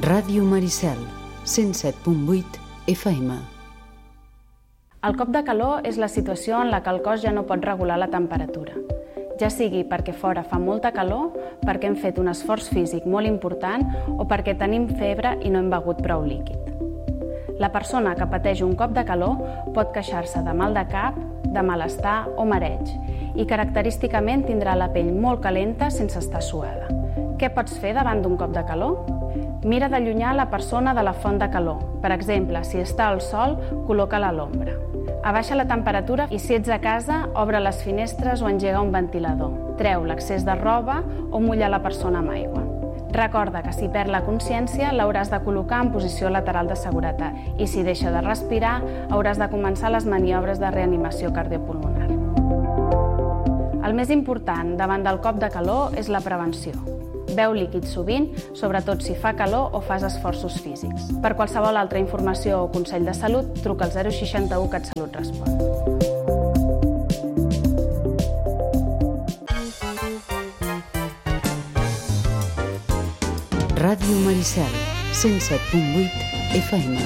Ràdio Maricel, 107.8 FM. El cop de calor és la situació en la que el cos ja no pot regular la temperatura. Ja sigui perquè fora fa molta calor, perquè hem fet un esforç físic molt important o perquè tenim febre i no hem begut prou líquid. La persona que pateix un cop de calor pot queixar-se de mal de cap, de malestar o mareig i característicament tindrà la pell molt calenta sense estar suada. Què pots fer davant d'un cop de calor? Mira d'allunyar la persona de la font de calor. Per exemple, si està al sol, col·loca-la a l'ombra. Abaixa la temperatura i si ets a casa, obre les finestres o engega un ventilador. Treu l'excés de roba o mulla la persona amb aigua. Recorda que si perd la consciència l'hauràs de col·locar en posició lateral de seguretat i si deixa de respirar hauràs de començar les maniobres de reanimació cardiopulmonar. El més important davant del cop de calor és la prevenció. Beu líquid sovint, sobretot si fa calor o fas esforços físics. Per qualsevol altra informació o consell de salut, truca al 061 CatSalut respon. Ràdio Maricel, 107.8 FM.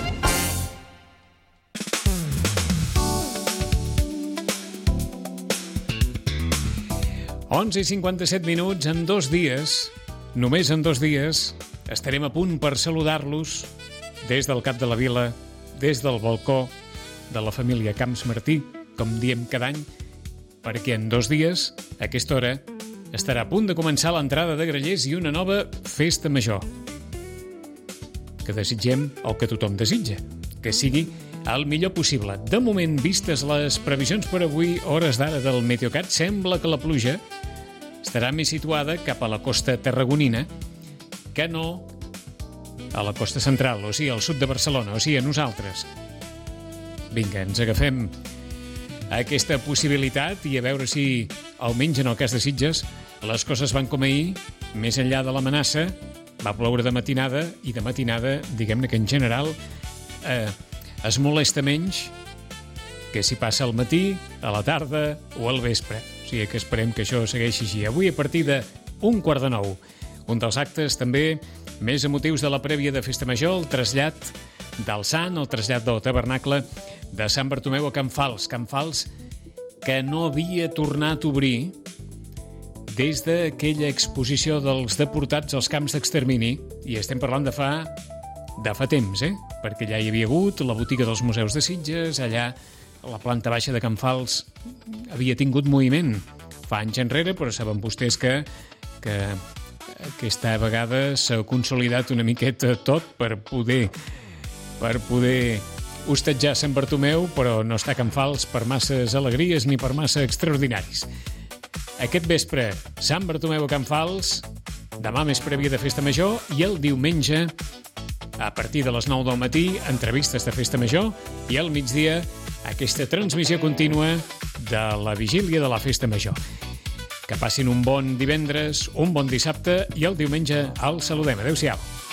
Onze i 57 minuts, en 2 dies, només en 2 dies, estarem a punt per saludar-los des del Cap de la Vila, des del balcó de la família Camps Martí, com diem cada any, perquè en 2 dies, a aquesta hora, estarà a punt de començar l'entrada de grallers i una nova festa major. Que desitgem el que tothom desitja, que sigui el millor possible. De moment, vistes les previsions per avui, hores d'ara del Meteocat, sembla que la pluja estarà més situada cap a la costa tarragonina que no a la costa central, o sigui, al sud de Barcelona, o sigui, a nosaltres. Vinga, ens agafem a aquesta possibilitat i a veure si, almenys en el cas de Sitges, les coses van com ahir, més enllà de l'amenaça, va ploure de matinada, i de matinada, diguem-ne que en general, es molesta menys que si passa al matí, a la tarda o al vespre. O sigui que esperem que això segueixi així. Avui, a partir de 8:45, un dels actes també més emotius de la prèvia de Festa Major, el trasllat del Sant, el trasllat del tabernacle de Sant Bartomeu a Can Fals. Can Fals que no havia tornat a obrir des d'aquella exposició dels deportats als camps d'extermini, i estem parlant de fa temps, perquè allà hi havia hagut la botiga dels museus de Sitges, allà la planta baixa de Can Fals havia tingut moviment fa anys enrere, però saben vostès que aquesta vegada s'ha consolidat una miqueta tot per poder hostatjar Sant Bartomeu, però no està Can Fals per masses alegries ni per massa extraordinaris. Aquest vespre, Sant Bartomeu a Can Fals, demà més prèvia de Festa Major, i el diumenge, a partir de les 9 del matí, entrevistes de Festa Major, i al migdia, aquesta transmissió contínua de la vigília de la Festa Major. Que passin un bon divendres, un bon dissabte, i el diumenge el saludem. Adéu-siau.